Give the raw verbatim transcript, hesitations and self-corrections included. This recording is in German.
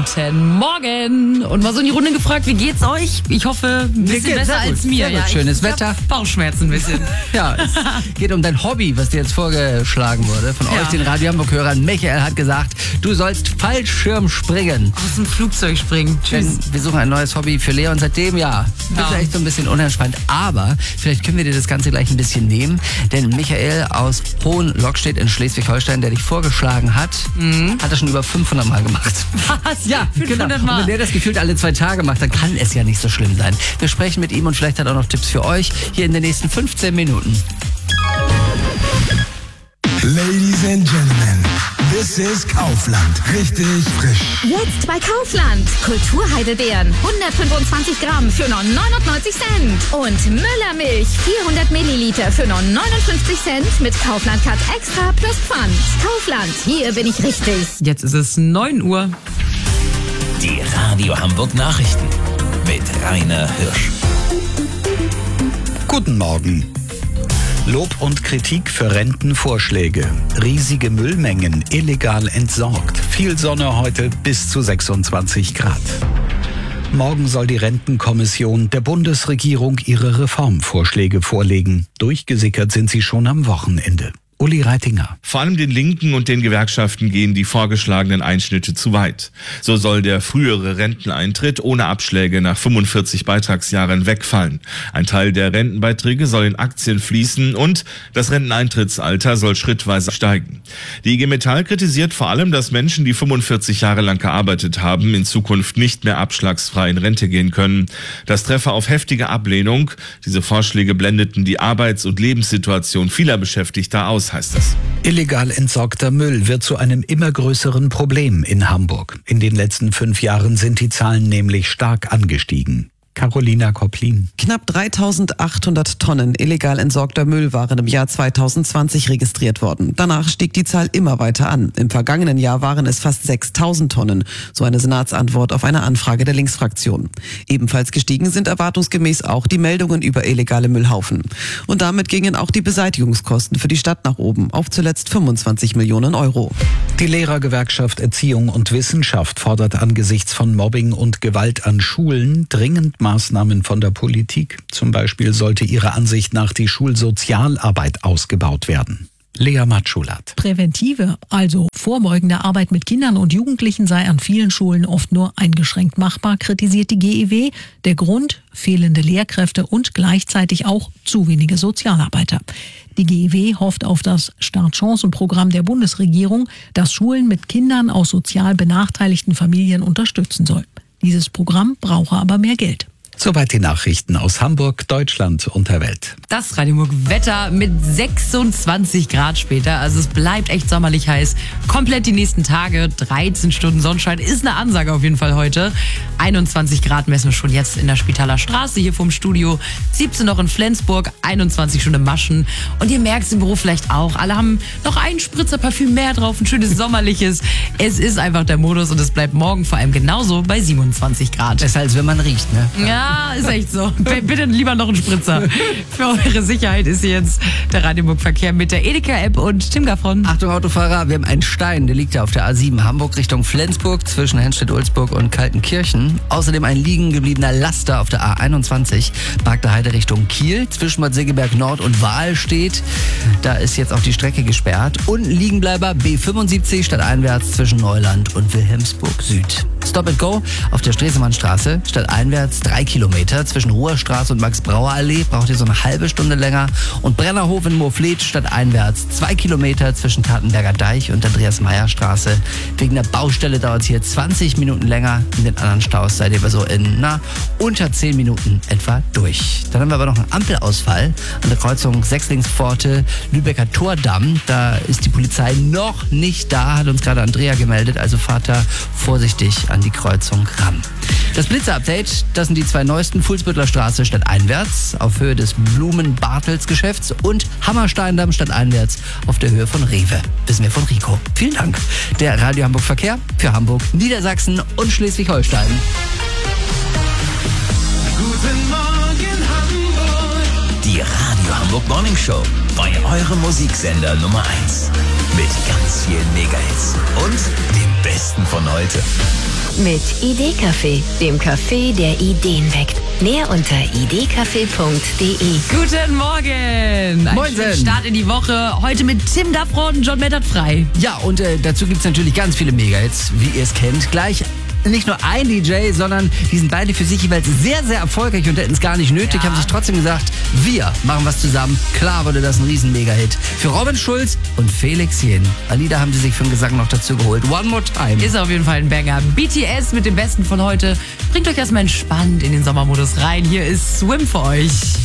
Guten Morgen. Und mal so in die Runde gefragt, wie geht's euch? Ich hoffe, ein bisschen besser als mir. Ja, schönes Wetter. Bauchschmerzen ein bisschen. Ja, es geht um dein Hobby, was dir jetzt vorgeschlagen wurde. Von ja. euch, den Radio Hamburg-Hörern. Michael hat gesagt, du sollst Fallschirm springen. Aus dem Flugzeug springen. Tschüss. Denn wir suchen ein neues Hobby für Lea und seitdem, ja, bist du echt so ein bisschen unentspannt. Aber vielleicht können wir dir das Ganze gleich ein bisschen nehmen. Denn Michael aus Hohenlockstedt in Schleswig-Holstein, der dich vorgeschlagen hat, mhm. hat er schon über fünfhundert Mal gemacht. Was? Ja, genau. Mal. Und wenn der das gefühlt alle zwei Tage macht, dann kann es ja nicht so schlimm sein. Wir sprechen mit ihm und vielleicht hat er auch noch Tipps für euch hier in den nächsten fünfzehn Minuten. Ladies and Gentlemen, this is Kaufland. Richtig frisch. Jetzt bei Kaufland. Kulturheidelbeeren. hundertfünfundzwanzig Gramm für nur neunundneunzig Cent. Und Müllermilch. vierhundert Milliliter für nur neunundfünfzig Cent mit Kaufland Cut Extra plus Pfand. Kaufland, hier bin ich richtig. Jetzt ist es neun Uhr. Die Radio Hamburg Nachrichten mit Rainer Hirsch. Guten Morgen. Lob und Kritik für Rentenvorschläge. Riesige Müllmengen illegal entsorgt. Viel Sonne heute bis zu sechsundzwanzig Grad. Morgen soll die Rentenkommission der Bundesregierung ihre Reformvorschläge vorlegen. Durchgesickert sind sie schon am Wochenende. Uli Reitinger. Vor allem den Linken und den Gewerkschaften gehen die vorgeschlagenen Einschnitte zu weit. So soll der frühere Renteneintritt ohne Abschläge nach fünfundvierzig Beitragsjahren wegfallen. Ein Teil der Rentenbeiträge soll in Aktien fließen und das Renteneintrittsalter soll schrittweise steigen. Die I G Metall kritisiert vor allem, dass Menschen, die fünfundvierzig Jahre lang gearbeitet haben, in Zukunft nicht mehr abschlagsfrei in Rente gehen können. Das treffe auf heftige Ablehnung. Diese Vorschläge blendeten die Arbeits- und Lebenssituation vieler Beschäftigter aus, heißt es. Illegal entsorgter Müll wird zu einem immer größeren Problem in Hamburg. In den letzten fünf Jahren sind die Zahlen nämlich stark angestiegen. Carolina Koplin. Knapp dreitausendachthundert Tonnen illegal entsorgter Müll waren im Jahr zweitausendzwanzig registriert worden. Danach stieg die Zahl immer weiter an. Im vergangenen Jahr waren es fast sechstausend Tonnen, so eine Senatsantwort auf eine Anfrage der Linksfraktion. Ebenfalls gestiegen sind erwartungsgemäß auch die Meldungen über illegale Müllhaufen. Und damit gingen auch die Beseitigungskosten für die Stadt nach oben, auf zuletzt fünfundzwanzig Millionen Euro. Die Lehrergewerkschaft Erziehung und Wissenschaft fordert angesichts von Mobbing und Gewalt an Schulen dringend Maßnahmen von der Politik. Zum Beispiel sollte ihrer Ansicht nach die Schulsozialarbeit ausgebaut werden. Lea Matschulat. Präventive, also vorbeugende Arbeit mit Kindern und Jugendlichen sei an vielen Schulen oft nur eingeschränkt machbar, kritisiert die G E W. Der Grund? Fehlende Lehrkräfte und gleichzeitig auch zu wenige Sozialarbeiter. Die G E W hofft auf das Startchancenprogramm der Bundesregierung, das Schulen mit Kindern aus sozial benachteiligten Familien unterstützen soll. Dieses Programm brauche aber mehr Geld. Soweit die Nachrichten aus Hamburg, Deutschland und der Welt. Das Radio Hamburg Wetter mit sechsundzwanzig Grad später. Also es bleibt echt sommerlich heiß. Komplett die nächsten Tage. dreizehn Stunden Sonnenschein ist eine Ansage auf jeden Fall heute. einundzwanzig Grad messen wir schon jetzt in der Spitaler Straße hier vom Studio. siebzehn noch in Flensburg, einundzwanzig schon in Maschen. Und ihr merkt es im Büro vielleicht auch. Alle haben noch einen Spritzer Parfüm mehr drauf, ein schönes sommerliches. Es ist einfach der Modus und es bleibt morgen vor allem genauso bei siebenundzwanzig Grad. Besser als wenn man riecht, ne? Ja. Ja, ist echt so. Bitte lieber noch einen Spritzer. Für eure Sicherheit ist hier jetzt der Radio Hamburg Verkehr mit der Edeka-App und Tim Gaffron. Achtung Autofahrer, wir haben einen Stein, der liegt ja auf der A sieben Hamburg Richtung Flensburg zwischen Henstedt-Ulzburg und Kaltenkirchen. Außerdem ein liegen gebliebener Laster auf der A einundzwanzig, Park der Heide Richtung Kiel, zwischen Bad Segeberg Nord und Wahl steht. Da ist jetzt auch die Strecke gesperrt. Und Liegenbleiber B fünfundsiebzig stadteinwärts zwischen Neuland und Wilhelmsburg Süd. Stop and Go auf der Stresemannstraße, stadteinwärts drei Kilometer zwischen Hoher Straße und Max-Brauer-Allee, braucht ihr so eine halbe Stunde länger. Und Brennerhof in Moorfleet stadteinwärts zwei Kilometer zwischen Tatenberger Deich und Andreas-Meyer-Straße. Wegen der Baustelle dauert es hier zwanzig Minuten länger. In den anderen Staus seid ihr aber so in, na, unter zehn Minuten etwa durch. Dann haben wir aber noch einen Ampelausfall an der Kreuzung Sechslingspforte, Lübecker Tordamm. Da ist die Polizei noch nicht da, hat uns gerade Andrea gemeldet, also fahrt da vorsichtig an die Kreuzung ran. Das Blitzer-Update, das sind die zwei neuesten: Fuhlsbüttler Straße stadteinwärts auf Höhe des Blumen-Bartels-Geschäfts und Hammersteindamm stadteinwärts auf der Höhe von Rewe. Wissen wir von Rico. Vielen Dank. Der Radio Hamburg Verkehr für Hamburg, Niedersachsen und Schleswig-Holstein. Guten Morgen Hamburg. Die Radio Hamburg Morning Show bei eurem Musiksender Nummer eins. Mit ganz vielen Megahits und dem Besten von heute. Mit Idee-Café, dem Café, der Ideen weckt. Mehr unter idee-café punkt de. Guten Morgen! Ein Moinsen. schönen Start in die Woche. Heute mit Tim Dafron, John Mettert frei. Ja, und äh, dazu gibt's natürlich ganz viele Mega-Hits, wie ihr es kennt. Gleich nicht nur ein D J, sondern die sind beide für sich jeweils sehr, sehr erfolgreich und hätten es gar nicht nötig, Ja. haben sich trotzdem gesagt, wir machen was zusammen. Klar wurde das ein riesen Mega-Hit. Für Robin Schulz und Felix Jen. Alida haben sie sich für den Gesang noch dazu geholt. One More Time. Ist auf jeden Fall ein Banger. B T S mit dem Besten von heute. Bringt euch erstmal entspannt in den Sommermodus rein. Hier ist Swim für euch.